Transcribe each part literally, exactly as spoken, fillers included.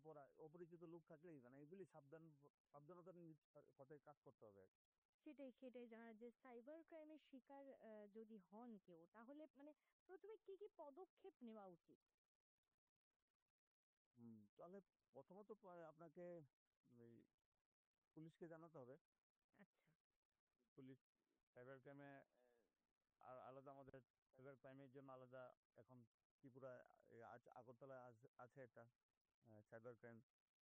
পড়া, অপরিচিত লোক থাকলেই মানে এগুলি সাবধান সাবধানতার সাথে কাজ করতে হবে। সেটাই সেটাই জানার যে সাইবার ক্রাইমের শিকার আহ, যদি হন কেউ, তাহলে মানে প্রথমে কি কি পদক্ষেপ নেওয়া উচিত? হুম, তাহলে প্রথমত প- আপনাকে ওই পুলিশকে জানাতে হবে। আচ্ছা। পুলিশ সাইবার ক্রাইমে আর আলাদা, আমাদের সাইবার ক্রাইমের জন্য আলাদা এখন ত্রিপুরা এ, আছ- আগরতলায় আছ- আছে একটা সাইবার ক্রাইম,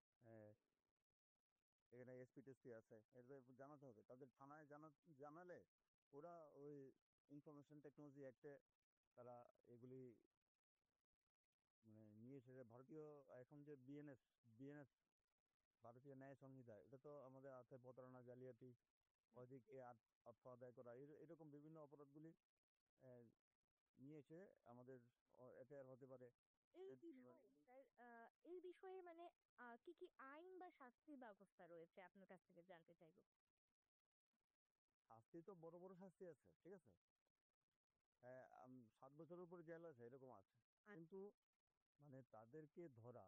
এখানে এসপি টেসপি আছে, এদের জানাতে হবে। তাদের থানায় জানা জানালে ওরা ওই ইনফরমেশন টেকনোলজি অ্যাক্টে তারা এগুলি মানে নিয়ে এসে ভারতীয়, এখন যে বিএনএস বিএনএস ভারতীয় ন্যায় সংহিতা, এটা তো আমাদের আছে প্রতারণা, জালিয়াতি, হুম। অধিকে আত- অর্থ আদায় করা, এর- এরকম বিভিন্ন অপরাধগুলি আহ, নিয়ে এসে আমাদের এফআইআর হতে পারে। এই এর- বিষয়ে স্যার, আহ, এই বিষয়ে মানে আহ, কি কি আইন বা শাস্তির ব্যবস্থা রয়েছে আপনার কাছ থেকে জানতে চাইবো। শাস্তি তো বড় বড় শাস্তি আছে, ঠিক আছে। হ্যাঁ, আম, সাত বছরের উপরে জেল আছে, এরকম আছে। কিন্তু মানে তাদেরকে ধরা,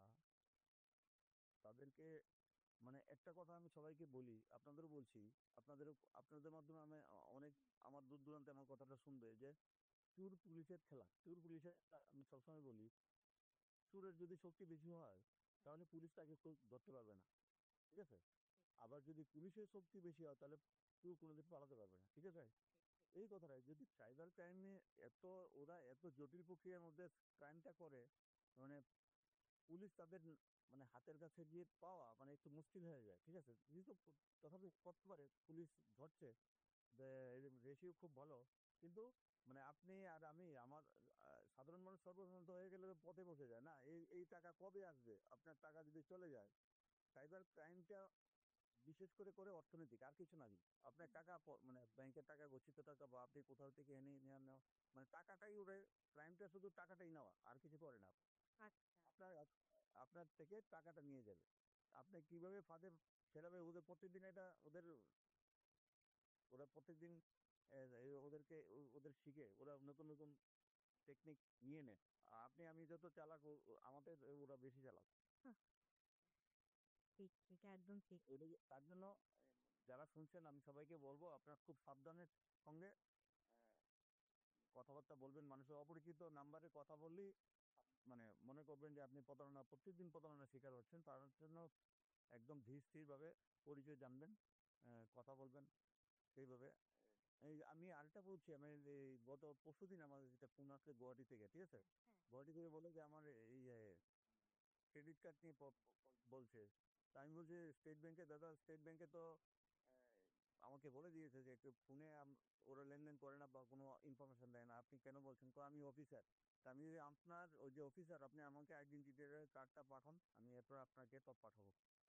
তাদেরকে মানে একটা কথা আমি সবাইকে বলি, আপনাদেরও বলছি, আপনাদের আপনাদের মাধ্যমে আমি অনেক, আমার দূর দূরান্তে আমার কথাটা শুনবে যে চোর পুলিশের খেলা, চোর পুলিশের, আমি সবসময় বলি চোরের যদি শক্তি বেশি হয় তাহলে পুলিশ তাকে কেউ ধরতে পারবে না, ঠিক আছে। আবার যদি পুলিশের শক্তি বেশি হয় তাহলে কেউ কোনোদিন পালাতে পারবে না, ঠিক আছে। এই কথাটাই যদি সাইবার ক্রাইমে এত, ওরা এত জটিল প্রক্রিয়ার মধ্যে ক্রাইমটা করে, মানে পুলিশ তাদের ন- মানে হাতের কাছে গিয়ে পাওয়া মানে একটু মুশকিল হয়ে যায়, ঠিক আছে। যেহেতু প- তথাপি করতে পারে, পুলিশ ধরছে, রেশিও খুব ভালো। কিন্তু মানে আপনি আর আমি, আমার আহ, সাধারণ মানুষ সর্বশান্ত হয়ে গেলে তো পথে বসে যায় না, এই এই টাকা কবে আসবে, আপনার টাকা যদি চলে যায়। সাইবার ক্রাইমটা বিশেষ করে করে অর্থনৈতিক, আর কিছু না। কিন্তু আপনার টাকা প- মানে ব্যাংকের টাকা, গচ্ছিত টাকা, বা আপনি কোথাও থেকে এনে নেওয়া নেওয়া, মানে টাকাটাই ওরে, ক্রাইমটা শুধু টাকাটাই নেওয়া, আর কিছু করে না। আচ্ছা। আপনার আপনার থেকে টাকাটা নিয়ে যাবে, আপনি কিভাবে ফাঁদে ফেরাবে, ওদের প্রত্যেকদিন এটা ওদের, ওরা প্রত্যেকদিন আহ, এই ওদেরকে ও- ওদের শিখে ওরা নতুন নতুন টেকনিক নিয়ে নেয়। আপনি আমি যত চালাক, ও- ও- আমাদের ওরা বেশি চালাক। হ্যাঁ, ঠিক ঠিক একদম ঠিক। এটা তার জন্য আহ, যারা শুনছেন আমি সবাইকে বলবো আপনার খুব সাবধানের সঙ্গে আহ, কথাবার্তা বলবেন। মানুষের অপরিচিত নাম্বারে কথা বললেই মানে মনে করবেন যে আপনি প্রতারণা, প্রত্যেকদিন প্রতারণার শিকার হচ্ছেন। তার জন্য একদম ধীর স্থির ভাবে পরিচয় জানবেন, আহ, কথা বলবেন সেইভাবে। এই আমি আরেকটা বলছি, আমি এই গত পরশুদিন আমার যেটা ফোন আসলে গুয়াহাটি থেকে, ঠিক আছে। হ্যাঁ হ্যাঁ। গুয়াহাটি থেকে বলে যে আমার এই ক্রেডিট কার্ড নিয়ে প- প- প- বলছে। তা আমি বলছি স্টেট ব্যাংকে, দাদা স্টেট ব্যাংকে তো আহ, আমাকে বলে দিয়েছে যে ফোনে ওরা লেনদেন করে না বা কোনো ইনফরমেশন দেয় না, আপনি কেন বলছেন? কয়, আমি অফিসার। তা আমি যদি আপনার ওই যে অফিসার, আপনি আমাকে আইডেন্টিটি কার্ডটা পাঠান, আমি এরপর আপনাকে টপ পাঠাবো।